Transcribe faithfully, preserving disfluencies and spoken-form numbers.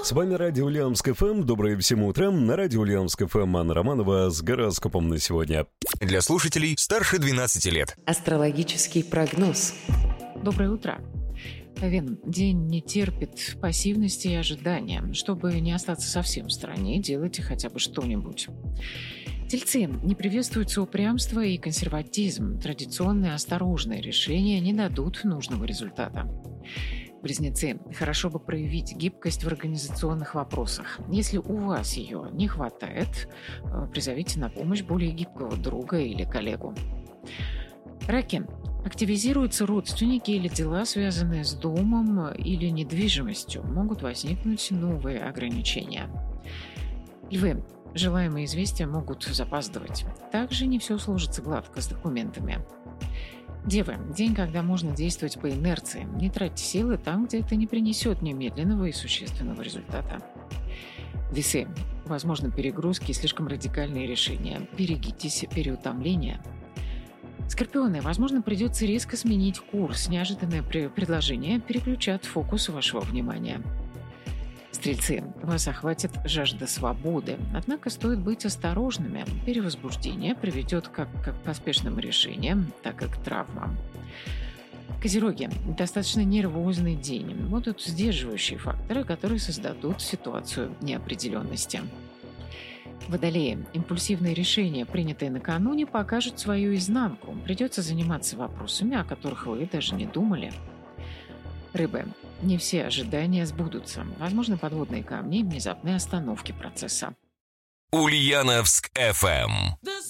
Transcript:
С вами Радио Ульяновск эф эм. Доброе всем утром. На Радио Ульяновск эф эм Анна Романова с гороскопом на сегодня. Для слушателей старше двенадцати лет. Астрологический прогноз. Доброе утро. Овен, день не терпит пассивности и ожидания. Чтобы не остаться совсем в стороне, делайте хотя бы что-нибудь. Тельцы, не приветствуется упрямство и консерватизм. Традиционные осторожные решения не дадут нужного результата. Близнецы, хорошо бы проявить гибкость в организационных вопросах. Если у вас ее не хватает, призовите на помощь более гибкого друга или коллегу. Раки, активизируются родственники или дела, связанные с домом или недвижимостью. Могут возникнуть новые ограничения. Львы, желаемые известия могут запаздывать. Также не все сложится гладко с документами. Девы, день, когда можно действовать по инерции. Не тратьте силы там, где это не принесет немедленного и существенного результата. Весы, возможно, перегрузки и слишком радикальные решения. Берегитесь переутомления. Скорпионы, возможно, придется резко сменить курс. Неожиданное предложение переключат фокус вашего внимания. Стрельцы, вас охватит жажда свободы, однако стоит быть осторожными. Перевозбуждение приведет как к поспешным решениям, так и к травмам. Козероги, достаточно нервозный день. Будут сдерживающие факторы, которые создадут ситуацию неопределенности. Водолеи, импульсивные решения, принятые накануне, покажут свою изнанку. Придется заниматься вопросами, о которых вы даже не думали. Рыбы, не все ожидания сбудутся. Возможно, подводные камни и внезапные остановки процесса. Ульяновск эф эм.